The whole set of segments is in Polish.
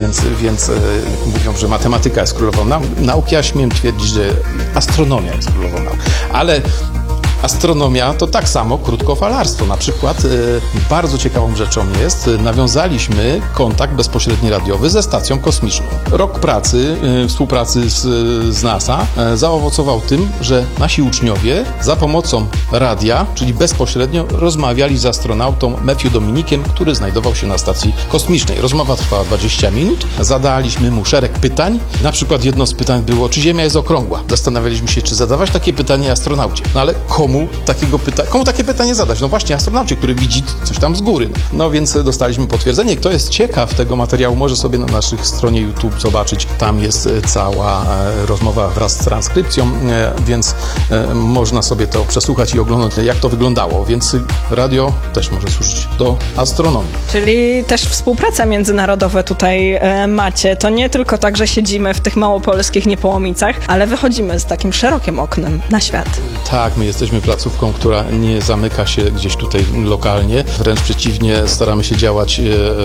więc mówią, że matematyka jest królową nauki, ja śmiem twierdzić, że astronomia jest królową nauki. Ale astronomia to tak samo krótkofalarstwo. Na przykład bardzo ciekawą rzeczą jest, nawiązaliśmy kontakt bezpośredni radiowy ze stacją kosmiczną. Rok pracy, współpracy z NASA zaowocował tym, że nasi uczniowie za pomocą radia, czyli bezpośrednio rozmawiali z astronautą Matthew Dominikiem, który znajdował się na stacji kosmicznej. Rozmowa trwała 20 minut, zadaliśmy mu szereg pytań. Na przykład jedno z pytań było, czy Ziemia jest okrągła. Zastanawialiśmy się, czy zadawać takie pytanie astronaucie. No ale komu takie pytanie zadać? No właśnie astronaucie, który widzi coś tam z góry. No więc dostaliśmy potwierdzenie. Kto jest ciekaw tego materiału, może sobie na naszej stronie YouTube zobaczyć. Tam jest cała rozmowa wraz z transkrypcją, więc można sobie to przesłuchać i oglądać, jak to wyglądało. Więc radio też może służyć do astronomii. Czyli też współpraca międzynarodowa tutaj macie. To nie tylko tak, że siedzimy w tych małopolskich Niepołomicach, ale wychodzimy z takim szerokim oknem na świat. Tak, my jesteśmy placówką, która nie zamyka się gdzieś tutaj lokalnie. Wręcz przeciwnie, staramy się działać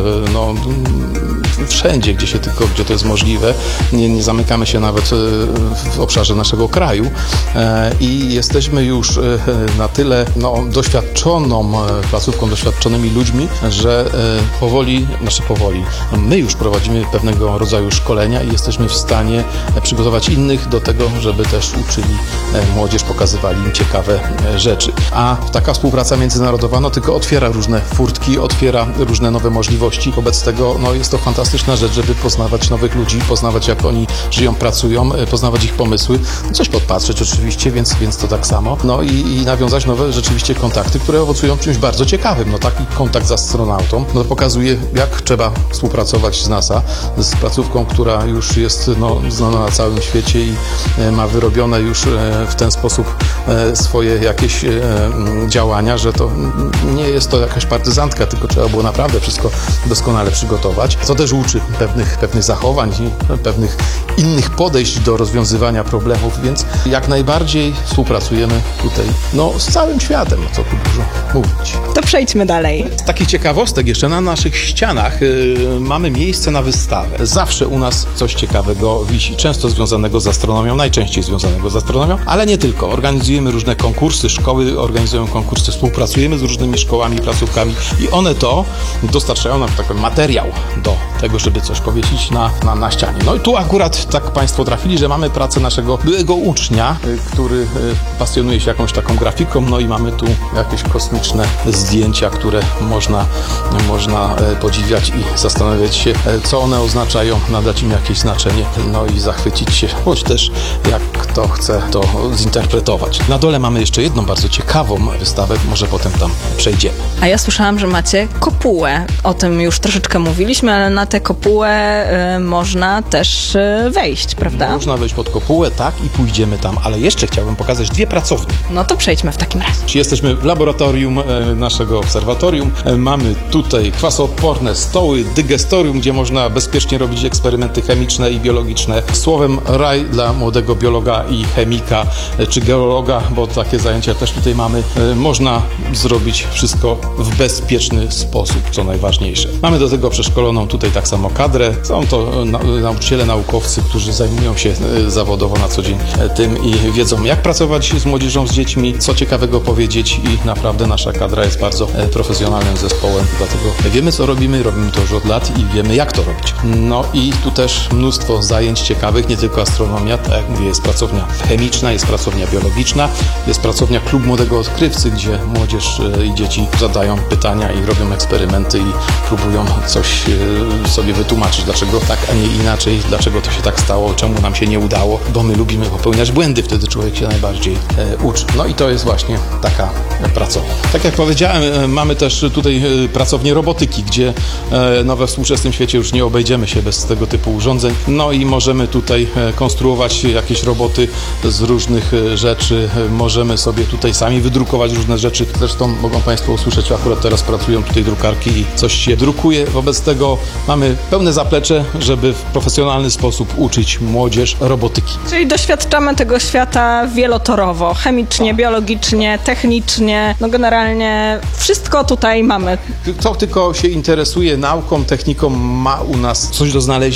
wszędzie, gdzie to jest możliwe. Nie zamykamy się nawet w obszarze naszego kraju i jesteśmy już na tyle doświadczoną placówką, doświadczonymi ludźmi, że powoli, my już prowadzimy pewnego rodzaju szkolenia i jesteśmy w stanie przygotować innych do tego, żeby też uczyli młodzież, pokazywali im ciekawe rzeczy. A taka współpraca międzynarodowa tylko otwiera różne furtki, otwiera różne nowe możliwości. Wobec tego jest to fantastyczna rzecz, żeby poznawać nowych ludzi, poznawać jak oni żyją, pracują, poznawać ich pomysły, coś podpatrzeć oczywiście, więc to tak samo. I nawiązać nowe rzeczywiście kontakty, które owocują czymś bardzo ciekawym. Taki kontakt z astronautą pokazuje, jak trzeba współpracować z NASA, z placówką, która już jest znana na całym świecie i ma wyrobione już w ten sposób swoje jakieś działania, że to nie jest to jakaś partyzantka, tylko trzeba było naprawdę wszystko doskonale przygotować. To też uczy pewnych zachowań i pewnych innych podejść do rozwiązywania problemów, więc jak najbardziej współpracujemy tutaj z całym światem, co tu dużo mówić. To przejdźmy dalej. Z takich ciekawostek jeszcze na naszych ścianach mamy miejsce na wystawę. Zawsze u nas coś ciekawego wisi, często związanego z astronomią, najczęściej związanego z astronomią, ale nie tylko. Organizujemy różne konkursy, szkoły organizują konkursy, współpracujemy z różnymi szkołami, placówkami i one dostarczają nam taki materiał do tego, żeby coś powiesić na ścianie. I tu akurat tak Państwo trafili, że mamy pracę naszego byłego ucznia, który pasjonuje się jakąś taką grafiką, i mamy tu jakieś kosmiczne zdjęcia, które można podziwiać i zastanawiać się, co one oznaczają, nadać im jakieś znaczenie, i zachwycić się, choć też jak kto chce to zinterpretować. Na dole mamy jeszcze jedną bardzo ciekawą wystawę, może potem tam przejdziemy. A ja słyszałam, że macie kopułę. O tym już troszeczkę mówiliśmy, ale na tę kopułę można też wejść, prawda? Można wejść pod kopułę, tak, i pójdziemy tam, ale jeszcze chciałbym pokazać 2 pracownie. To przejdźmy w takim razie. Jesteśmy w laboratorium naszego obserwatorium. Mamy tutaj kwasoodporne stoły, dygestorium, gdzie można bezpiecznie robić eksperymenty chemiczne i biologiczne. Słowem raj dla młodego biologa i chemika, czy geologa, bo takie zajęcia też tutaj mamy. Można zrobić wszystko w bezpieczny sposób, co najważniejsze. Mamy do tego przeszkoloną tutaj tak samo kadrę. Są to nauczyciele, naukowcy, którzy zajmują się zawodowo na co dzień tym i wiedzą, jak pracować z młodzieżą, z dziećmi, co ciekawego powiedzieć i naprawdę nasza kadra jest bardzo profesjonalnym zespołem, dlatego wiemy, co robimy to już od lat i wiemy, jak to robić. I tu też mnóstwo zajęć ciekawych, nie tylko astronomia, tak jak mówię, jest pracownia chemiczna, jest pracownia biologiczna, jest pracownia Klub Młodego Odkrywcy, gdzie młodzież i dzieci zadają pytania i robią eksperymenty i próbują coś sobie wytłumaczyć, dlaczego tak, a nie inaczej, dlaczego to się tak stało, czemu nam się nie udało, bo my lubimy popełniać błędy, wtedy człowiek się najbardziej uczy. I to jest właśnie taka pracownia. Tak jak powiedziałem, mamy też tutaj pracownię robotyki, gdzie we współczesnym świecie już nie obejdziemy się bez tego typu urządzeń. I możemy tutaj konstruować jakieś roboty z różnych rzeczy. Możemy sobie tutaj sami wydrukować różne rzeczy. Zresztą mogą Państwo usłyszeć, akurat teraz pracują tutaj drukarki i coś się drukuje. Wobec tego mamy pełne zaplecze, żeby w profesjonalny sposób uczyć młodzież robotyki. Czyli doświadczamy tego świata wielotorowo, chemicznie, biologicznie, technicznie, generalnie wszystko tutaj mamy. Kto tylko się interesuje nauką, techniką, ma u nas coś do znalezienia.